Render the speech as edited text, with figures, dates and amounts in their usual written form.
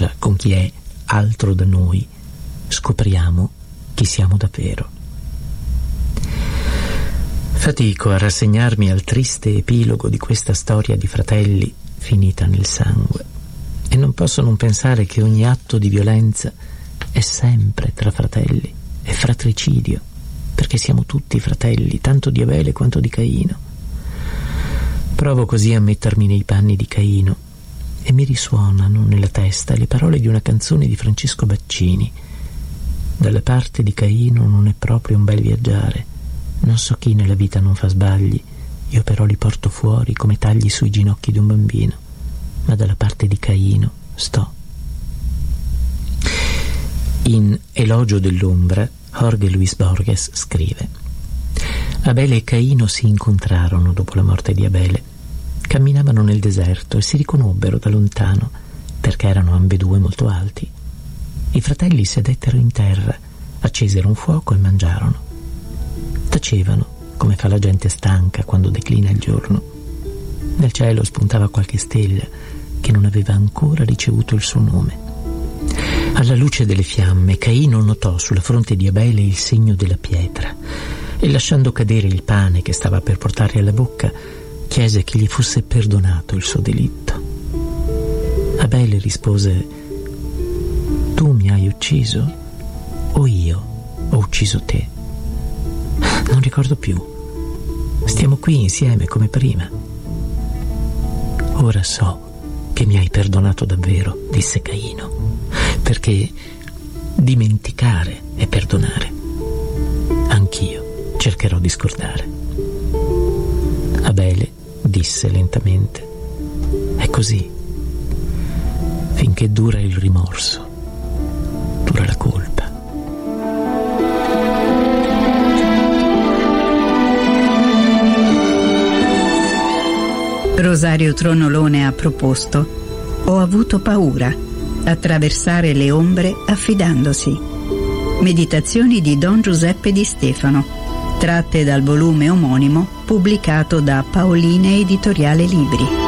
faccia con chi è altro da noi, scopriamo chi siamo davvero. Fatico a rassegnarmi al triste epilogo di questa storia di fratelli finita nel sangue, e non posso non pensare che ogni atto di violenza è sempre tra fratelli, è fratricidio, perché siamo tutti fratelli, tanto di Abele quanto di Caino. Provo così a mettermi nei panni di Caino e mi risuonano nella testa le parole di una canzone di Francesco Baccini: dalla parte di Caino non è proprio un bel viaggiare, non so chi nella vita non fa sbagli, io però li porto fuori come tagli sui ginocchi di un bambino, ma dalla parte di Caino sto. In Elogio dell'ombra, Jorge Luis Borges scrive: Abele e Caino si incontrarono dopo la morte di Abele. Camminavano nel deserto e si riconobbero da lontano, perché erano ambedue molto alti. I fratelli sedettero in terra, accesero un fuoco e mangiarono. Tacevano, come fa la gente stanca quando declina il giorno. Nel cielo spuntava qualche stella che non aveva ancora ricevuto il suo nome. Alla luce delle fiamme, Caino notò sulla fronte di Abele il segno della pietra e, lasciando cadere il pane che stava per portare alla bocca, chiese che gli fosse perdonato il suo delitto. Abele rispose: tu mi hai ucciso o io ho ucciso te? Non ricordo più. Stiamo qui insieme come prima. Ora so che mi hai perdonato davvero, disse Caino, perché dimenticare è perdonare. Anch'io cercherò di scordare. Abele disse lentamente: è così. Finché dura il rimorso, dura la colpa. Rosario Tronolone ha proposto Ho avuto paura, attraversare le ombre affidandosi. Meditazioni di Don Giuseppe Di Stefano, tratte dal volume omonimo pubblicato da Paoline Editoriale Libri.